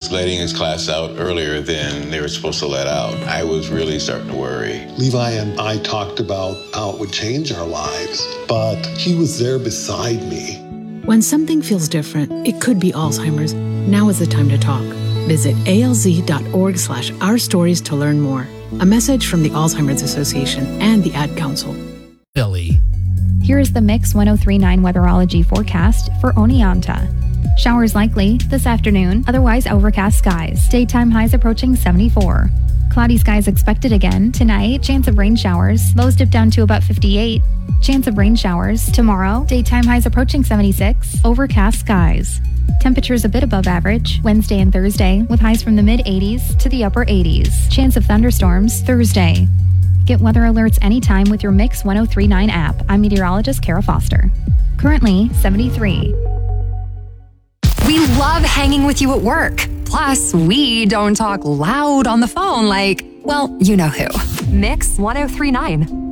was letting his class out earlier than they were supposed to let out. I was really starting to worry. Levi and I talked about how it would change our lives, but he was there beside me. When something feels different, it could be Alzheimer's. Now is the time to talk. Visit alz.org/ourstories to learn more. A message from the Alzheimer's Association and the Ad Council. Philly. Here is the Mix 103.9 weatherology forecast for Oneonta. Showers likely this afternoon, otherwise overcast skies. Daytime highs approaching 74. Cloudy skies expected again tonight. Chance of rain showers. Lows dip down to about 58. Chance of rain showers tomorrow. Daytime highs approaching 76. Overcast skies. Temperatures a bit above average Wednesday and Thursday, with highs from the mid-80s to the upper 80s. Chance of thunderstorms Thursday. Get weather alerts anytime with your Mix 103.9 app. I'm meteorologist Kara Foster. Currently 73. We love hanging with you at work. Plus, we don't talk loud on the phone like, well, you know who. Mix 103.9.